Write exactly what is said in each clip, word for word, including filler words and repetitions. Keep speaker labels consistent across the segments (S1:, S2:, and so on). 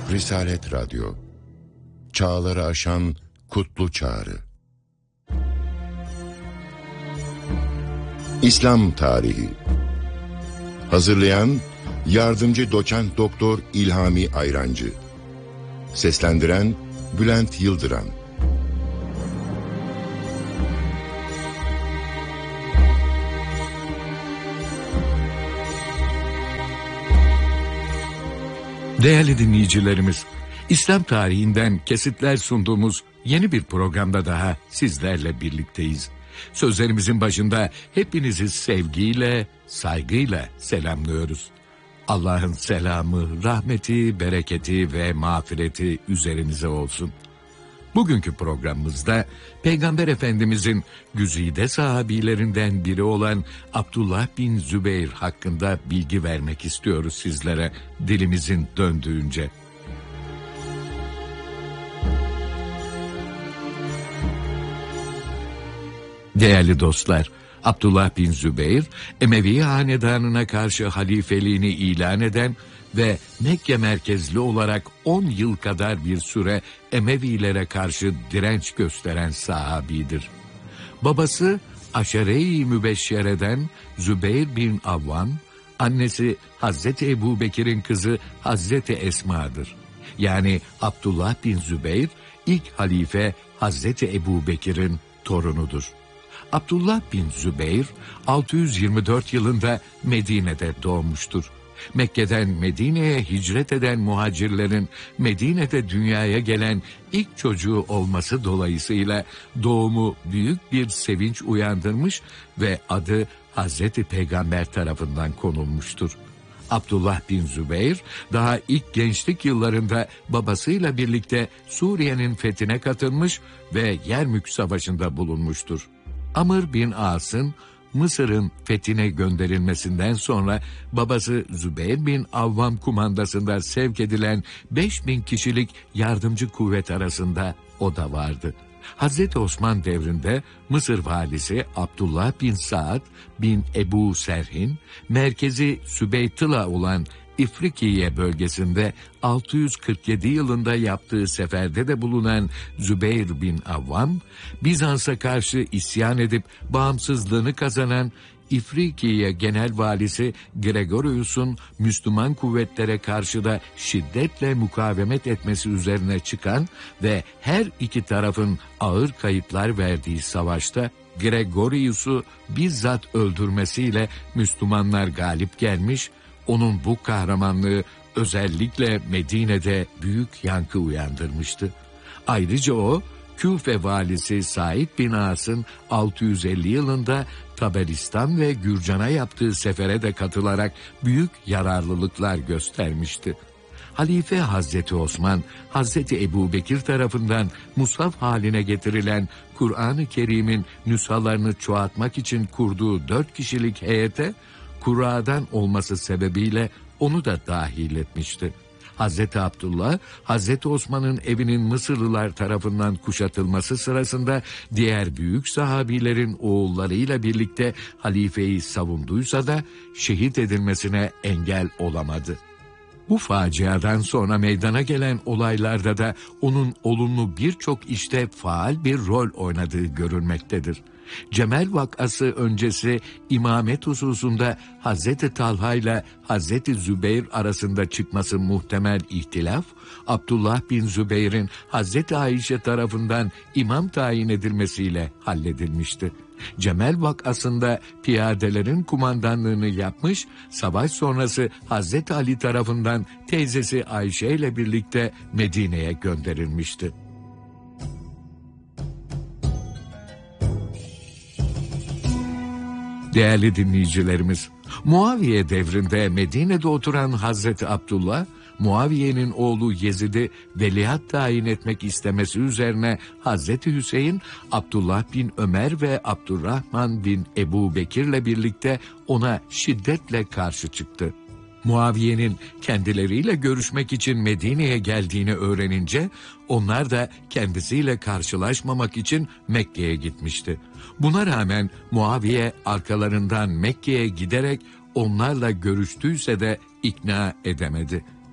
S1: Risalet Radyo, çağları aşan kutlu çağrı. İslam Tarihi. Hazırlayan Yardımcı Doçent Doktor İlhami Ayrancı. Seslendiren Bülent Yıldıran.
S2: Değerli dinleyicilerimiz, İslam tarihinden kesitler sunduğumuz yeni bir programda daha sizlerle birlikteyiz. Sözlerimizin başında hepinizi sevgiyle, saygıyla selamlıyoruz. Allah'ın selamı, rahmeti, bereketi ve mağfireti üzerinize olsun. Bugünkü programımızda Peygamber Efendimizin güzide sahabilerinden biri olan Abdullah bin Zübeyir hakkında bilgi vermek istiyoruz sizlere dilimizin döndüğünce. Değerli dostlar, Abdullah bin Zübeyir, Emevi hanedanına karşı halifeliğini ilan eden ve Mekke merkezli olarak on yıl kadar bir süre Emevilere karşı direnç gösteren sahabidir. Babası Aşere-i Mübeşşere'den Zübeyir bin Avvam, annesi Hazreti Ebubekir'in kızı Hazreti Esma'dır. Yani Abdullah bin Zübeyir ilk halife Hazreti Ebubekir'in torunudur. Abdullah bin Zübeyir altı yüz yirmi dört yılında Medine'de doğmuştur. Mekke'den Medine'ye hicret eden muhacirlerin Medine'de dünyaya gelen ilk çocuğu olması dolayısıyla doğumu büyük bir sevinç uyandırmış ve adı Hazreti Peygamber tarafından konulmuştur. Abdullah bin Zübeyir daha ilk gençlik yıllarında babasıyla birlikte Suriye'nin fethine katılmış ve Yermük Savaşı'nda bulunmuştur. Amr bin As'ın Mısır'ın fethine gönderilmesinden sonra babası Zübeyir bin Avvam kumandasında sevk edilen beş bin kişilik yardımcı kuvvet arasında o da vardı. Hazreti Osman devrinde Mısır valisi Abdullah bin Saad bin Ebu Serhin, merkezi Sübeytıla olan İfrikiye bölgesinde altı yüz kırk yedi yılında yaptığı seferde de bulunan Zübeyir bin Avvam, Bizans'a karşı isyan edip bağımsızlığını kazanan İfrikiye genel valisi Gregorius'un Müslüman kuvvetlere karşı da şiddetle mukavemet etmesi üzerine çıkan ve her iki tarafın ağır kayıplar verdiği savaşta Gregorius'u bizzat öldürmesiyle Müslümanlar galip gelmiş. Onun bu kahramanlığı özellikle Medine'de büyük yankı uyandırmıştı. Ayrıca o, Küfe valisi Said bin As'ın altı yüz elli yılında Taberistan ve Gürcan'a yaptığı sefere de katılarak büyük yararlılıklar göstermişti. Halife Hazreti Osman, Hazreti Ebubekir tarafından mushaf haline getirilen Kur'an-ı Kerim'in nüshalarını çoğaltmak için kurduğu dört kişilik heyete, Kur'a'dan olması sebebiyle onu da dahil etmişti. Hazreti Abdullah, Hazreti Osman'ın evinin Mısırlılar tarafından kuşatılması sırasında diğer büyük sahabilerin oğullarıyla birlikte halifeyi savunduysa da şehit edilmesine engel olamadı. Bu faciadan sonra meydana gelen olaylarda da onun olumlu birçok işte faal bir rol oynadığı görülmektedir. Cemel vakası öncesi imamet hususunda Hazreti Talha ile Hazreti Zübeyir arasında çıkması muhtemel ihtilaf, Abdullah bin Zübeyir'in Hazreti Ayşe tarafından imam tayin edilmesiyle halledilmişti. Cemel vakasında piyadelerin kumandanlığını yapmış, savaş sonrası Hazreti Ali tarafından teyzesi Ayşe ile birlikte Medine'ye gönderilmişti. Değerli dinleyicilerimiz, Muaviye devrinde Medine'de oturan Hazreti Abdullah, Muaviye'nin oğlu Yezid'i veliaht tayin etmek istemesi üzerine Hazreti Hüseyin, Abdullah bin Ömer ve Abdurrahman bin Ebu Bekir'le birlikte ona şiddetle karşı çıktı. Muaviye'nin kendileriyle görüşmek için Medine'ye geldiğini öğrenince onlar da kendisiyle karşılaşmamak için Mekke'ye gitmişti. Buna rağmen Muaviye arkalarından Mekke'ye giderek onlarla görüştüyse de ikna edemedi.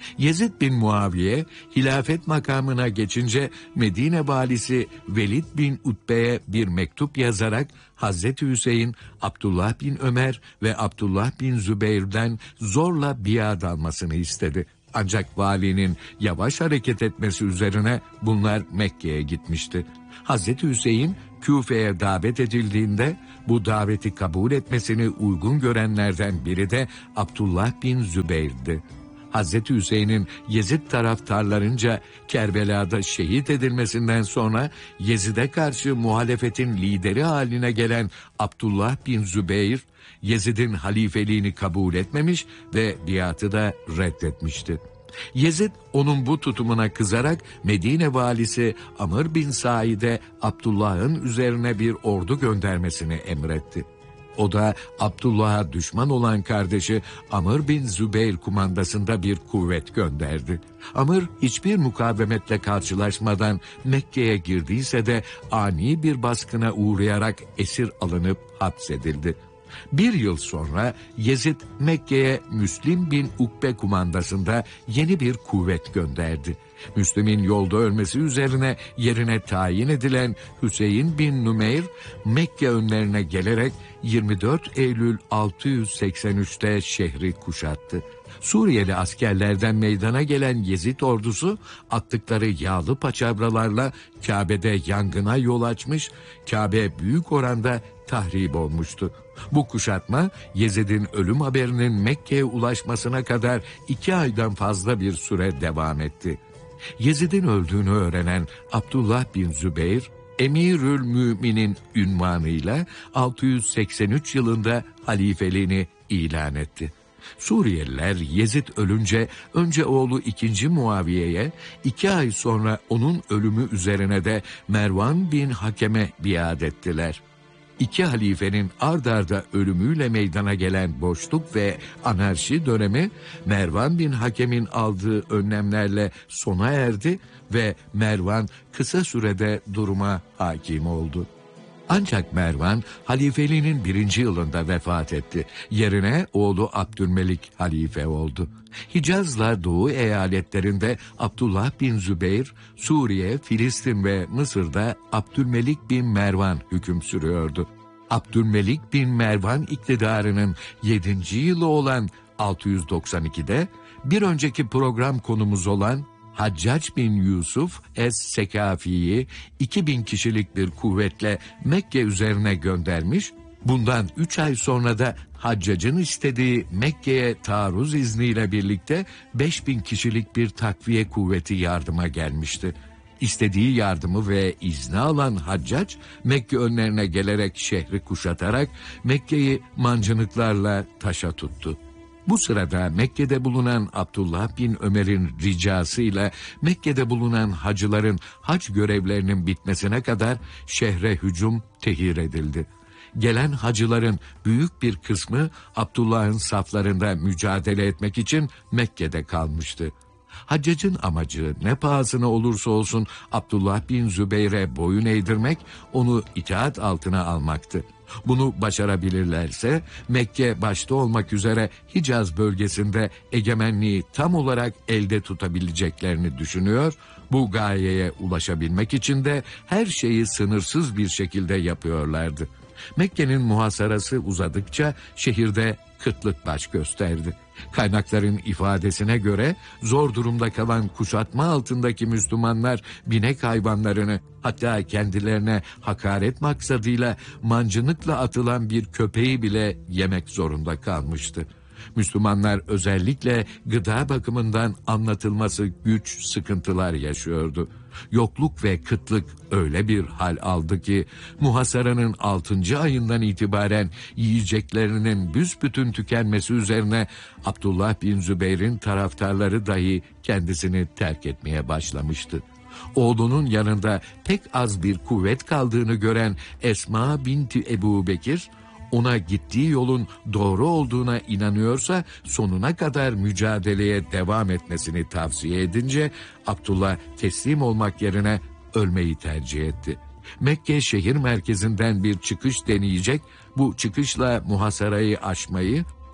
S2: Yezid bin Muaviye hilafet makamına geçince Medine valisi Velid bin Utbe'ye bir mektup yazarak Hazreti Hüseyin, Abdullah bin Ömer ve Abdullah bin Zübeyr'den zorla biat almasını istedi. Ancak valinin yavaş hareket etmesi üzerine bunlar Mekke'ye gitmişti. Hazreti Hüseyin Küfe'ye davet edildiğinde bu daveti kabul etmesini uygun görenlerden biri de Abdullah bin Zübeyr'di. Hazreti Hüseyin'in Yezid taraftarlarınca Kerbela'da şehit edilmesinden sonra Yezid'e karşı muhalefetin lideri haline gelen Abdullah bin Zübeyr, Yezid'in halifeliğini kabul etmemiş ve biatı da reddetmişti. Yezid onun bu tutumuna kızarak Medine valisi Amr bin Said'e Abdullah'ın üzerine bir ordu göndermesini emretti. O da Abdullah'a düşman olan kardeşi Amr bin Zübeyr kumandasında bir kuvvet gönderdi. Amr hiçbir mukavemetle karşılaşmadan Mekke'ye girdiyse de ani bir baskına uğrayarak esir alınıp hapsedildi. Bir yıl sonra Yezid Mekke'ye Müslim bin Ukbe kumandasında yeni bir kuvvet gönderdi. Müslim'in yolda ölmesi üzerine yerine tayin edilen Hüseyin bin Nümeyr, Mekke önlerine gelerek yirmi dört Eylül altı yüz seksen üç'te şehri kuşattı. Suriyeli askerlerden meydana gelen Yezid ordusu attıkları yağlı paçavralarla Kabe'de yangına yol açmış, Kabe büyük oranda tahrip olmuştu. Bu kuşatma Yezid'in ölüm haberinin Mekke'ye ulaşmasına kadar iki aydan fazla bir süre devam etti. Yezid'in öldüğünü öğrenen Abdullah bin Zübeyr, Emirül Mü'minin ünvanıyla altı yüz seksen üç yılında halifeliğini ilan etti. Suriyeliler Yezid ölünce önce oğlu ikinci Muaviye'ye, iki ay sonra onun ölümü üzerine de Mervan bin Hakem'e biat ettiler. İki halifenin ard arda ölümüyle meydana gelen boşluk ve anarşi dönemi Mervan bin Hakem'in aldığı önlemlerle sona erdi ve Mervan kısa sürede duruma hakim oldu. Ancak Mervan halifeliğinin birinci yılında vefat etti. Yerine oğlu Abdülmelik halife oldu. Hicaz'la Doğu eyaletlerinde Abdullah bin Zübeyr, Suriye, Filistin ve Mısır'da Abdülmelik bin Mervan hüküm sürüyordu. Abdülmelik bin Mervan iktidarının yedinci yılı olan altı yüz doksan iki'de bir önceki program konumuz olan Haccac bin Yusuf Es-Sekafi'yi iki bin kişilik bir kuvvetle Mekke üzerine göndermiş, bundan üç ay sonra da Haccac'ın istediği Mekke'ye taarruz izniyle birlikte beş bin kişilik bir takviye kuvveti yardıma gelmişti. İstediği yardımı ve izni alan Haccac, Mekke önlerine gelerek şehri kuşatarak Mekke'yi mancınıklarla taşa tuttu. Bu sırada Mekke'de bulunan Abdullah bin Ömer'in ricasıyla Mekke'de bulunan hacıların hac görevlerinin bitmesine kadar şehre hücum tehir edildi. Gelen hacıların büyük bir kısmı Abdullah'ın saflarında mücadele etmek için Mekke'de kalmıştı. Haccacın amacı ne pahasına olursa olsun Abdullah bin Zübeyr'e boyun eğdirmek, onu itaat altına almaktı. Bunu başarabilirlerse Mekke başta olmak üzere Hicaz bölgesinde egemenliği tam olarak elde tutabileceklerini düşünüyor, bu gayeye ulaşabilmek için de her şeyi sınırsız bir şekilde yapıyorlardı. Mekke'nin muhasarası uzadıkça şehirde kıtlık baş gösterdi. Kaynakların ifadesine göre zor durumda kalan kuşatma altındaki Müslümanlar binek hayvanlarını, hatta kendilerine hakaret maksadıyla mancınıkla atılan bir köpeği bile yemek zorunda kalmıştı. Müslümanlar özellikle gıda bakımından anlatılması güç sıkıntılar yaşıyordu. Yokluk ve kıtlık öyle bir hal aldı ki muhasaranın altıncı ayından itibaren yiyeceklerinin büsbütün tükenmesi üzerine Abdullah bin Zübeyr'in taraftarları dahi kendisini terk etmeye başlamıştı. Oğlunun yanında pek az bir kuvvet kaldığını gören Esma binti Ebu Bekir, ona gittiği yolun doğru olduğuna inanıyorsa sonuna kadar mücadeleye devam etmesini tavsiye edince Abdullah teslim olmak yerine ölmeyi tercih etti. Mekke şehir merkezinden bir çıkış deneyecek, bu çıkışla muhasarayı aşmayı,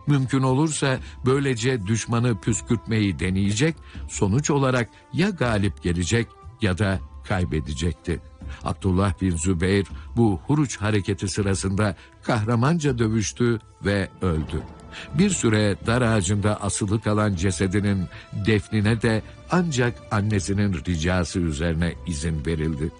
S2: Mümkün olursa böylece düşmanı püskürtmeyi deneyecek, sonuç olarak ya galip gelecek ya da kaybedecekti. Abdullah bin Zübeyir bu Huruç hareketi sırasında kahramanca dövüştü ve öldü. Bir süre dar ağacında asılı kalan cesedinin defnine de ancak annesinin ricası üzerine izin verildi.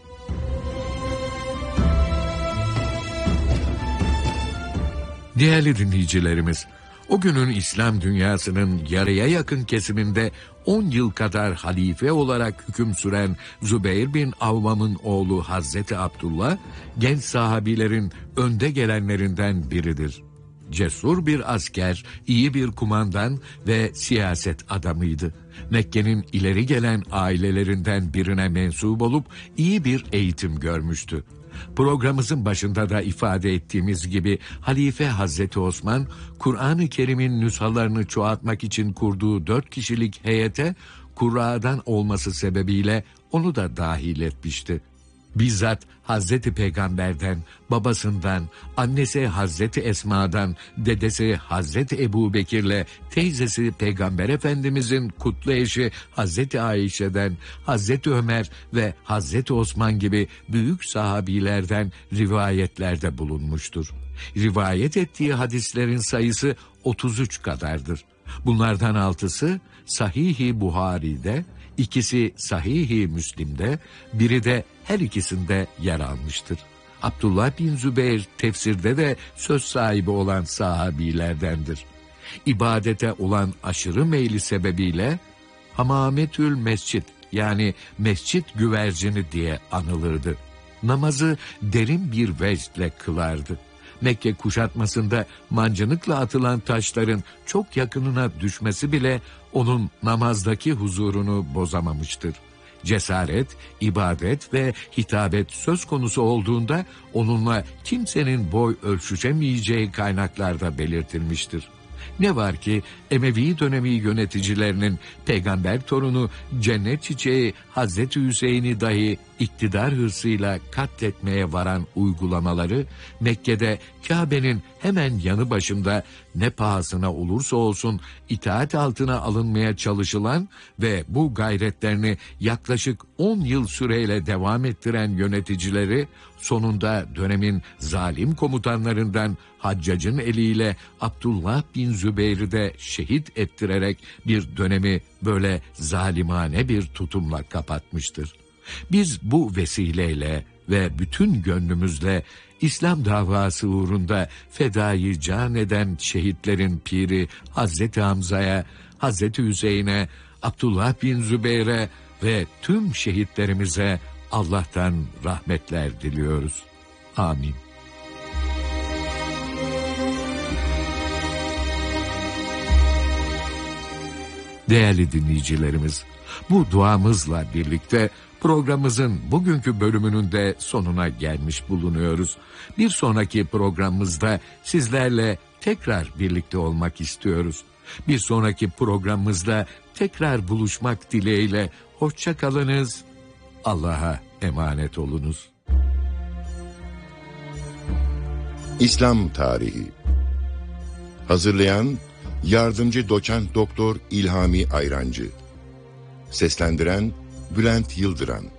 S2: Değerli dinleyicilerimiz, o günün İslam dünyasının yarıya yakın kesiminde on yıl kadar halife olarak hüküm süren Zübeyir bin Avvam'ın oğlu Hazreti Abdullah, genç sahabilerin önde gelenlerinden biridir. Cesur bir asker, iyi bir kumandan ve siyaset adamıydı. Mekke'nin ileri gelen ailelerinden birine mensup olup iyi bir eğitim görmüştü. Programımızın başında da ifade ettiğimiz gibi Halife Hazreti Osman, Kur'an-ı Kerim'in nüshalarını çoğaltmak için kurduğu dört kişilik heyete Kur'a'dan olması sebebiyle onu da dahil etmişti. Bizzat Hazreti Peygamber'den, babasından, annesi Hazreti Esma'dan, dedesi Hazreti Ebu Bekir'le teyzesi Peygamber Efendimizin kutlu eşi Hazreti Ayşe'den, Hazreti Ömer ve Hazreti Osman gibi büyük sahabilerden rivayetlerde bulunmuştur. Rivayet ettiği hadislerin sayısı otuz üç kadardır. Bunlardan altısı Sahih-i Buhari'de, İkisi Sahih-i Müslim'de, biri de her ikisinde yer almıştır. Abdullah bin Zübeyir tefsirde de söz sahibi olan sahabilerdendir. İbadete olan aşırı meyli sebebiyle Hamametül Mescid yani mescit güvercini diye anılırdı. Namazı derin bir vecdle kılardı. Mekke kuşatmasında mancınıkla atılan taşların çok yakınına düşmesi bile onun namazdaki huzurunu bozamamıştır. Cesaret, ibadet ve hitabet söz konusu olduğunda onunla kimsenin boy ölçüşemeyeceği kaynaklarda belirtilmiştir. Ne var ki Emevi dönemi yöneticilerinin peygamber torunu cennet çiçeği Hazreti Hüseyin'i dahi iktidar hırsıyla katletmeye varan uygulamaları Mekke'de Kabe'nin hemen yanı başında ne pahasına olursa olsun itaat altına alınmaya çalışılan ve bu gayretlerini yaklaşık on yıl süreyle devam ettiren yöneticileri sonunda dönemin zalim komutanlarından Haccac'ın eliyle Abdullah bin Zübeyir'i de şehit ettirerek bir dönemi böyle zalimane bir tutumla kapatmıştır. Biz bu vesileyle ve bütün gönlümüzle İslam davası uğrunda fedayı can eden şehitlerin piri Hazreti Hamza'ya, Hazreti Hüseyin'e, Abdullah bin Zübeyir'e ve tüm şehitlerimize Allah'tan rahmetler diliyoruz. Amin. Değerli dinleyicilerimiz, bu duamızla birlikte programımızın bugünkü bölümünün de sonuna gelmiş bulunuyoruz. Bir sonraki programımızda sizlerle tekrar birlikte olmak istiyoruz. Bir sonraki programımızda tekrar buluşmak dileğiyle hoşça kalınız. Allah'a emanet olunuz.
S1: İslam Tarihi. Hazırlayan Yardımcı Doçent Doktor İlhami Ayrancı. Seslendiren Bülent Yıldıran.